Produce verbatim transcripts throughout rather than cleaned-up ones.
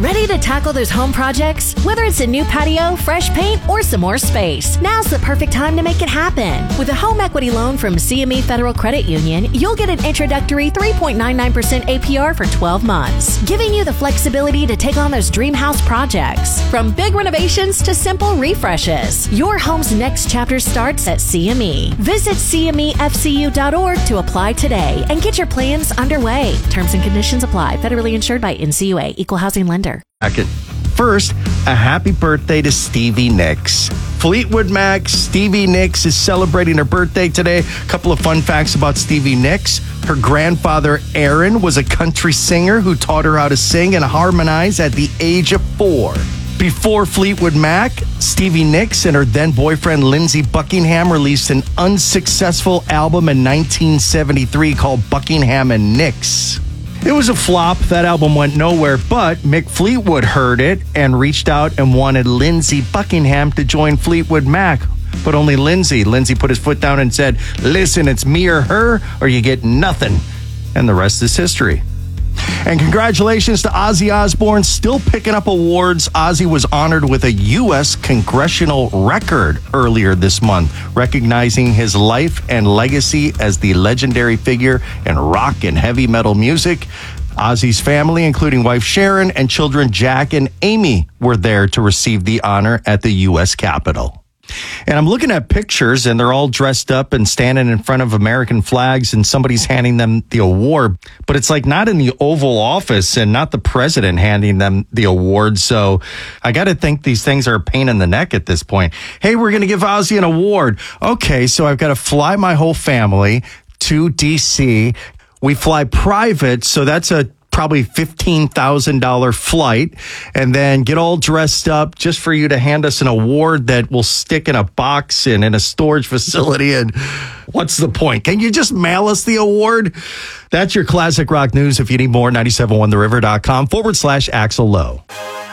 Ready to tackle those home projects? Whether it's a new patio, fresh paint, or some more space, now's the perfect time to make it happen. With a home equity loan from C M E Federal Credit Union, you'll get an introductory three point nine nine percent A P R for twelve months, giving you the flexibility to take on those dream house projects. From big renovations to simple refreshes, your home's next chapter starts at C M E. Visit C M E F C U dot org to apply today and get your plans underway. Terms and conditions apply. Federally insured by N C U A, Equal Housing Lender. First, a happy birthday to Stevie Nicks. Fleetwood Mac, Stevie Nicks is celebrating her birthday today. A couple of fun facts about Stevie Nicks. Her grandfather, Aaron, was a country singer who taught her how to sing and harmonize at the age of four. Before Fleetwood Mac, Stevie Nicks and her then boyfriend Lindsey Buckingham released an unsuccessful album in nineteen seventy-three called Buckingham and Nicks. It was a flop. That album went nowhere, but Mick Fleetwood heard it and reached out and wanted Lindsey Buckingham to join Fleetwood Mac. But only Lindsey. Lindsey put his foot down and said, listen, it's me or her, or you get nothing. And the rest is history. And congratulations to Ozzy Osbourne, still picking up awards. Ozzy was honored with a U S congressional record earlier this month, recognizing his life and legacy as the legendary figure in rock and heavy metal music. Ozzy's family, including wife Sharon and children Jack and Amy, were there to receive the honor at the U S Capitol. And I'm looking at pictures, and they're all dressed up and standing in front of American flags, and somebody's handing them the award. But it's like not in the Oval Office and not the president handing them the award. So I got to think these things are a pain in the neck at this point. Hey, we're going to give Ozzy an award. Okay, so I've got to fly my whole family to D C. We fly private, so that's a probably fifteen thousand dollars flight, and then get all dressed up just for you to hand us an award that will stick in a box and in a storage facility. And what's the point? Can you just mail us the award? That's your classic rock news. If you need more, nine seven one the river dot com forward slash Axel Lowe.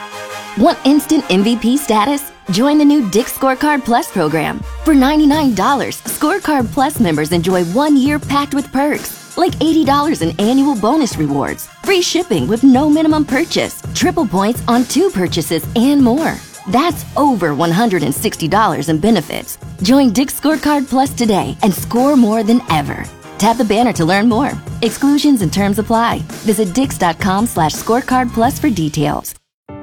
Want instant M V P status? Join the new Dick's Scorecard Plus program. For ninety-nine dollars, Scorecard Plus members enjoy one year packed with perks, like eighty dollars in annual bonus rewards, free shipping with no minimum purchase, triple points on two purchases, and more. That's over one hundred sixty dollars in benefits. Join Dick's Scorecard Plus today and score more than ever. Tap the banner to learn more. Exclusions and terms apply. Visit dix.com slash scorecard plus for details.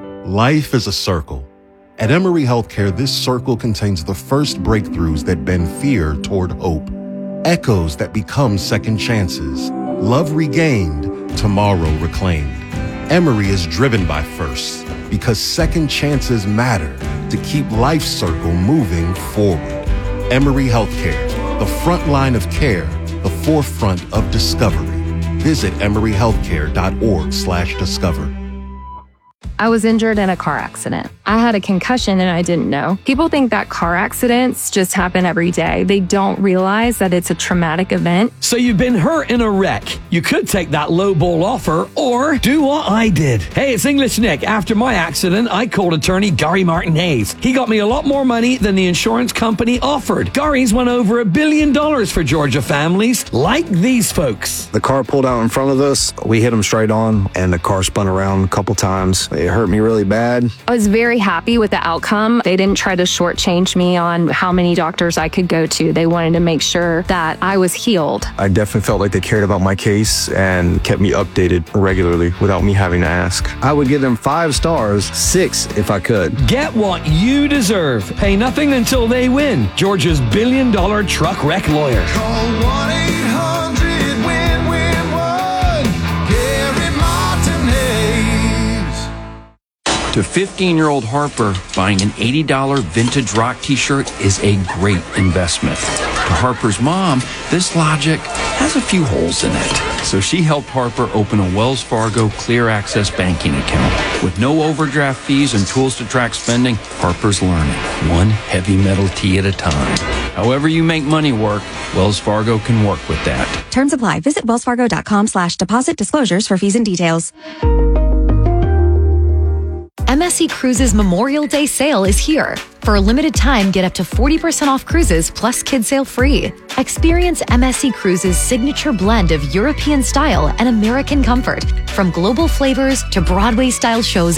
Life is a circle. At Emory Healthcare, this circle contains the first breakthroughs that bend fear toward hope. Echoes that become second chances. Love regained, tomorrow reclaimed. Emory is driven by firsts because second chances matter to keep life's circle moving forward. Emory Healthcare, the front line of care, the forefront of discovery. Visit emory healthcare dot org slash discover. I was injured in a car accident. I had a concussion and I didn't know. People think that car accidents just happen every day. They don't realize that it's a traumatic event. So you've been hurt in a wreck. You could take that low ball offer or do what I did. Hey, it's English Nick. After my accident, I called attorney Gary Martin Hayes. He got me a lot more money than the insurance company offered. Gary's won over a billion dollars for Georgia families like these folks. The car pulled out in front of us. We hit him straight on and the car spun around a couple times. It hurt me really bad. I was very happy with the outcome. They didn't try to shortchange me on how many doctors I could go to. They wanted to make sure that I was healed. I definitely felt like they cared about my case and kept me updated regularly without me having to ask. I would give them five stars, six if I could. Get what you deserve. Pay nothing until they win. Georgia's billion dollar truck wreck lawyer. Call one eight hundred win win one. Gary Martin Hayes. To fifteen-year-old Harper, buying an eighty dollars vintage rock t-shirt is a great investment. To Harper's mom, this logic has a few holes in it. So she helped Harper open a Wells Fargo Clear Access banking account. With no overdraft fees and tools to track spending, Harper's learning, one heavy metal tee at a time. However you make money work, Wells Fargo can work with that. Terms apply. Visit wellsfargo.com slash deposit disclosures for fees and details. M S C Cruises Memorial Day sale is here. For a limited time, get up to forty percent off cruises plus kids sail free. Experience M S C Cruises' signature blend of European style and American comfort, from global flavors to Broadway-style shows